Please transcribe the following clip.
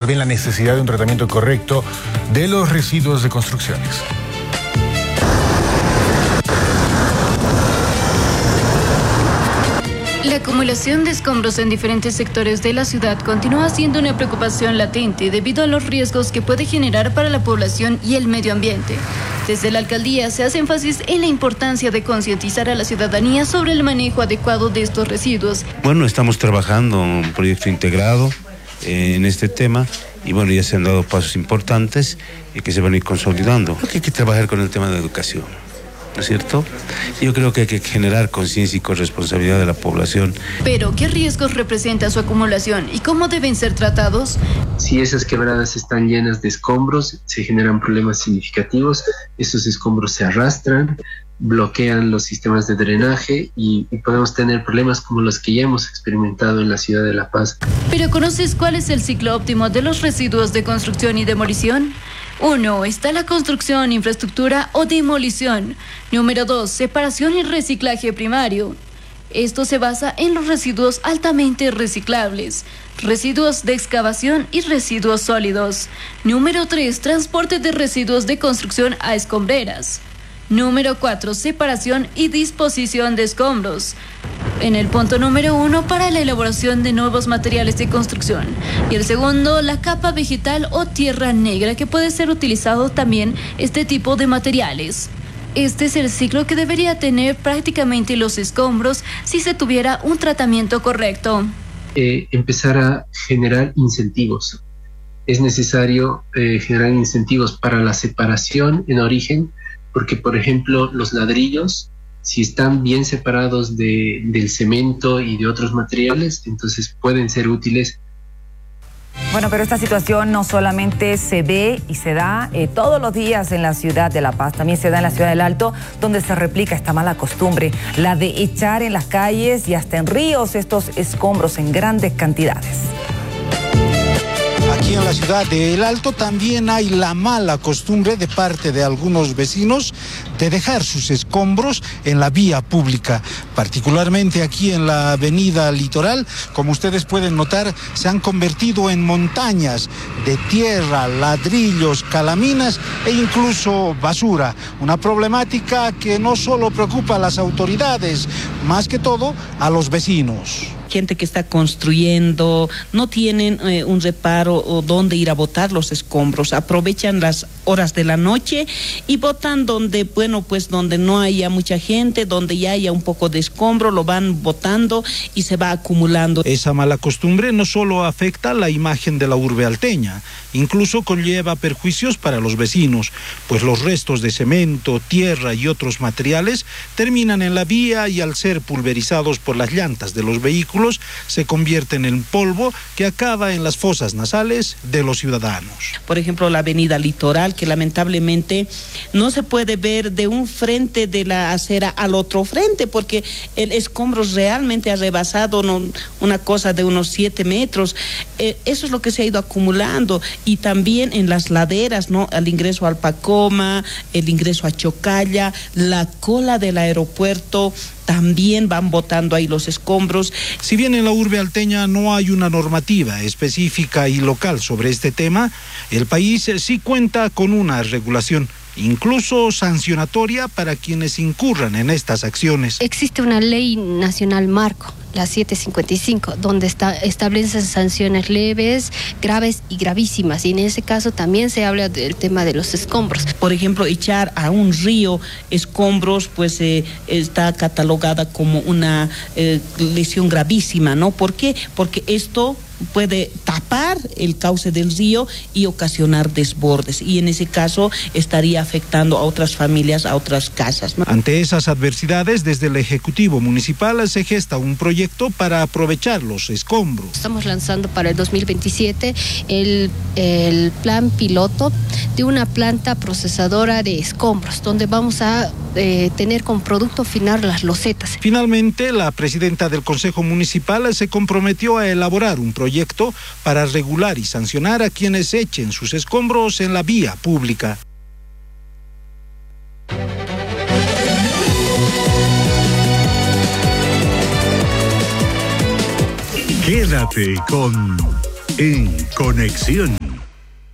también la necesidad de un tratamiento correcto de los residuos de construcciones. La acumulación de escombros en diferentes sectores de la ciudad continúa siendo una preocupación latente debido a los riesgos que puede generar para la población y el medio ambiente. Desde la alcaldía se hace énfasis en la importancia de concientizar a la ciudadanía sobre el manejo adecuado de estos residuos. Bueno, estamos trabajando en un proyecto integrado en este tema y bueno, ya se han dado pasos importantes y que se van a ir consolidando. Creo que hay que trabajar con el tema de educación, ¿no es cierto? Yo creo que hay que generar conciencia y corresponsabilidad de la población. Pero, ¿qué riesgos representa su acumulación y cómo deben ser tratados? Si esas quebradas están llenas de escombros, se generan problemas significativos. Esos escombros se arrastran, bloquean los sistemas de drenaje y podemos tener problemas como los que ya hemos experimentado en la ciudad de La Paz. ¿Pero conoces cuál es el ciclo óptimo de los residuos de construcción y demolición? 1. Está la construcción, infraestructura o demolición. Número 2. Separación y reciclaje primario. Esto se basa en los residuos altamente reciclables, residuos de excavación y residuos sólidos. Número 3. Transporte de residuos de construcción a escombreras. Número 4. Separación y disposición de escombros. En el punto número 1, para la elaboración de nuevos materiales de construcción. Y el segundo, la capa vegetal o tierra negra, que puede ser utilizado también este tipo de materiales. Este es el ciclo que debería tener prácticamente los escombros si se tuviera un tratamiento correcto. Empezar a generar incentivos. Es necesario generar incentivos para la separación en origen, porque, por ejemplo, los ladrillos, si están bien separados del cemento y de otros materiales, entonces pueden ser útiles. Bueno, pero esta situación no solamente se ve y se da todos los días en la ciudad de La Paz, también se da en la ciudad del Alto, donde se replica esta mala costumbre, la de echar en las calles y hasta en ríos estos escombros en grandes cantidades. Aquí en la ciudad de El Alto también hay la mala costumbre de parte de algunos vecinos de dejar sus escombros en la vía pública, particularmente aquí en la avenida Litoral. Como ustedes pueden notar, se han convertido en montañas de tierra, ladrillos, calaminas e incluso basura. Una problemática que no solo preocupa a las autoridades, más que todo a los vecinos. Gente que está construyendo, no tienen un reparo o dónde ir a botar los escombros, aprovechan las horas de la noche y botan donde, bueno, pues donde no haya mucha gente, donde ya haya un poco de escombro, lo van botando y se va acumulando. Esa mala costumbre no solo afecta la imagen de la urbe alteña, incluso conlleva perjuicios para los vecinos, pues los restos de cemento, tierra y otros materiales terminan en la vía y al ser pulverizados por las llantas de los vehículos, se convierten en polvo que acaba en las fosas nasales de los ciudadanos. Por ejemplo, la avenida Litoral, que lamentablemente no se puede ver de un frente de la acera al otro frente, porque el escombro realmente ha rebasado una cosa de unos 7 metros. Eso es lo que se ha ido acumulando. Y también en las laderas, ¿no? Al ingreso al Pacoma, el ingreso a Chocalla, la cola del aeropuerto, también van botando ahí los escombros. Si bien en la urbe alteña no hay una normativa específica y local sobre este tema, el país sí cuenta con una regulación, incluso sancionatoria para quienes incurran en estas acciones. Existe una ley nacional marco, la 755, donde establece sanciones leves, graves y gravísimas, y en ese caso también se habla del tema de los escombros. Por ejemplo, echar a un río escombros, pues está catalogada como una lesión gravísima, ¿no? ¿Por qué? Porque esto puede tapar el cauce del río y ocasionar desbordes, y en ese caso estaría afectando a otras familias, a otras casas, ¿no? Ante esas adversidades, desde el Ejecutivo Municipal se gesta un proyecto para aprovechar los escombros. Estamos lanzando para el 2027 el plan piloto de una planta procesadora de escombros, donde vamos a tener como producto final las losetas. Finalmente, la presidenta del Consejo Municipal se comprometió a elaborar un proyecto para regular y sancionar a quienes echen sus escombros en la vía pública. Quédate con En Conexión.